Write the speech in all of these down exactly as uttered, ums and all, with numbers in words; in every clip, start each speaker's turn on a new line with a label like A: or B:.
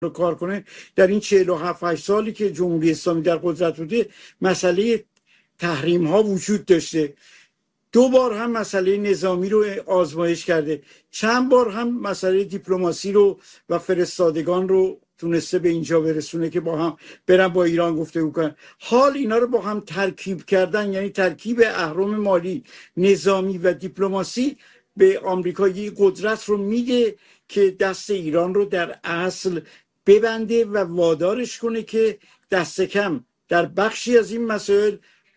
A: رو کار کنه. در این چهل و هفت سالی که جمهوری اسلامی در قدرت بوده مسئله تحریم ها وجود داشته. دو بار هم مسئله نظامی رو آزمایش کرده، چند بار هم مسئله دیپلماسی رو و فرستادگان رو تونسته به اینجا برسونه که با هم برن با ایران گفتگو کنن. حال اینا رو با هم ترکیب کردن، یعنی ترکیب اهرم مالی، نظامی و دیپلماسی به آمریکا یه قدرت رو میده که دست ایران رو در اصل ببنده و وادارش کنه که دست کم در بخشی از این مسائل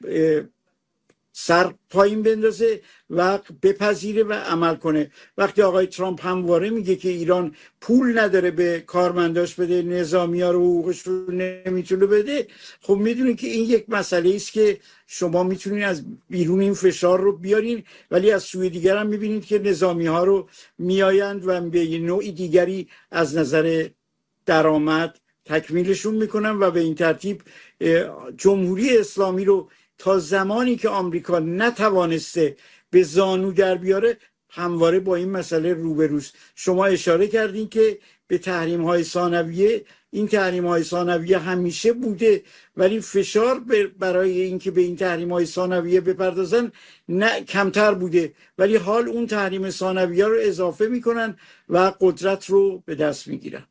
A: سر پایین بندازه و بپذیره و عمل کنه. وقتی آقای ترامپ همواره میگه که ایران پول نداره به کارمنداش بده، نظامی ها رو حقوقش رو نمیتونه بده، خب میدونید که این یک مسئله است که شما میتونید از بیرون این فشار رو بیارین، ولی از سوی دیگر هم میبینید که نظامی ها رو میآیند و به نوعی دیگری از نظر درآمد تکمیلشون میکنن و به این ترتیب جمهوری اسلامی رو تا زمانی که آمریکا نتوانسته به زانو در بیاره همواره با این مسئله روبروست. شما اشاره کردین که به تحریم های ثانویه، این تحریم های ثانویه همیشه بوده ولی فشار برای اینکه به این تحریم های ثانویه بپردازن نه کمتر بوده، ولی حال اون تحریم ثانویه رو اضافه میکنن و قدرت رو به دست میگیرن.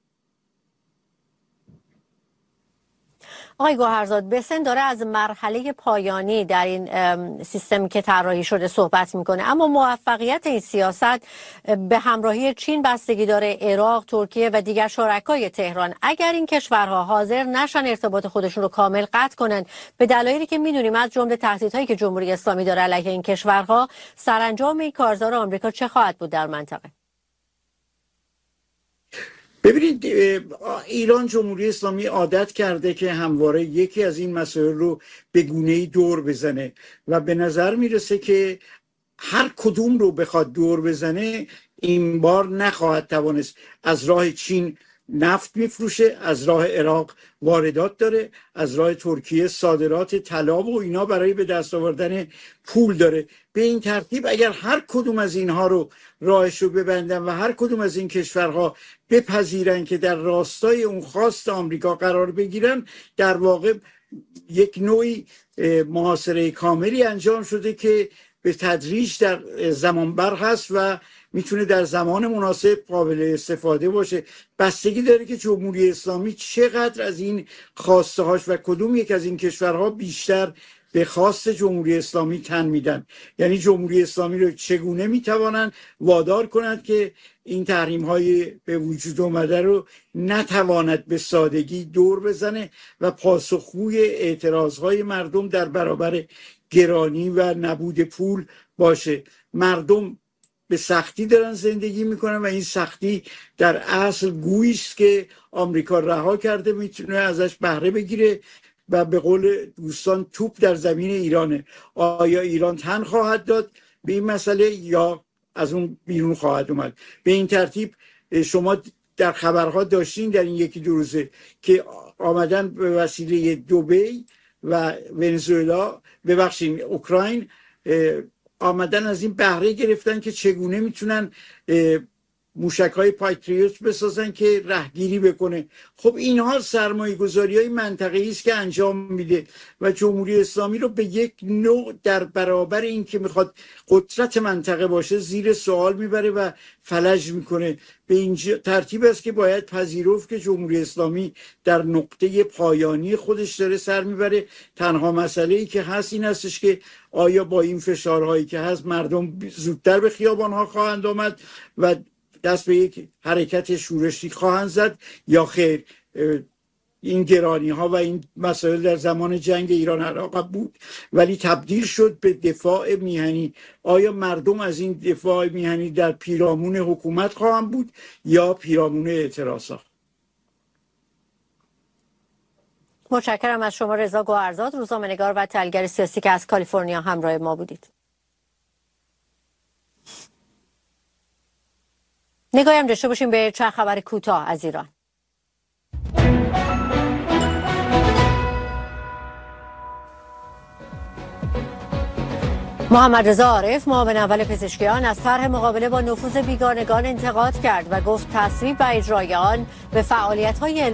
B: آقای گوهرزاد، بسن داره از مرحله پایانی در این سیستمی که طراحی شده صحبت میکنه، اما موفقیت این سیاست به همراهی چین بستگی داره، عراق، ترکیه و دیگر شرکای تهران. اگر این کشورها حاضر نشن ارتباط خودشون رو کامل قطع کنن به دلایلی که میدونیم از جمله تهدیدهایی که جمهوری اسلامی داره علیه این کشورها، سرانجام این کارزار آمریکا چه خواهد بود در منطقه؟
A: ببینید، ایران جمهوری اسلامی عادت کرده که همواره یکی از این مسائل رو به گونه‌ای دور بزنه و به نظر میرسه که هر کدوم رو بخواد دور بزنه این بار نخواهد توانست. از راه چین نفت میفروشه، از راه عراق واردات داره، از راه ترکیه صادرات طلا و اینا برای به دست آوردن پول داره. به این ترتیب اگر هر کدوم از اینها رو راهش رو ببندن و هر کدوم از این کشورها بپذیرن که در راستای اون خواست آمریکا قرار بگیرن، در واقع یک نوعی محاصره کاملی انجام شده که به تدریج در زمان بر هست و میتونه در زمان مناسب قابل استفاده باشه. بستگی داره که جمهوری اسلامی چقدر از این خواسته هاش و کدوم یک از این کشورها بیشتر به خواست جمهوری اسلامی تن میدن، یعنی جمهوری اسلامی رو چگونه میتوانند وادار کنند که این تحریم های به وجود اومده رو نتواند به سادگی دور بزنه و پاسخگوی اعتراض های مردم در برابر گرانی و نبود پول باشه. مردم به سختی دارن زندگی میکنن و این سختی در اصل گوییست که آمریکا رها کرده میتونه ازش بهره بگیره و به قول دوستان توپ در زمین ایرانه. آیا ایران تن خواهد داد به این مسئله یا از اون بیرون خواهد اومد؟ به این ترتیب شما در خبرها داشتین در این یکی دو روزه که آمدن به وسیله دبی و ونزوئلا ببخشید اوکراین آمدن از این بهره گرفتن که چگونه میتونن موشک‌های پاتریوت بسازن که رهگیری بکنه. خب اینها سرمایه گذاری های منطقه‌ای است که انجام میده و جمهوری اسلامی رو به یک نوع در برابر این که میخواد قدرت منطقه باشه زیر سوال میبره و فلج میکنه. به این ترتیب است که باید پذیرفت که جمهوری اسلامی در نقطه پایانی خودش داره سر میبره. تنها مسئله‌ای که هست این هستش که آیا با این فشارهایی که هست مردم زودتر به خیابان‌ها خواهند آمد و دست به یک حرکت شورشی خواهند زد یا خیر. این گرانی ها و این مسائل در زمان جنگ ایران عراق بود ولی تبدیل شد به دفاع میهنی. آیا مردم از این دفاع میهنی در پیرامون حکومت خواهند بود یا پیرامون اعتراضات؟
B: متشکرم از شما رضا گوهرزاد، روزنامه‌نگار و تحلیلگر سیاسی که از کالیفرنیا همراه ما بودید. نگاهی هم داشته باشیم به چند خبر کوتاه از ایران. محمد رضا عارف معاون اول پزشکیان از طرح مقابله با نفوذ بیگانگان انتقاد کرد و گفت تصویب و اجرای آن به فعالیت‌های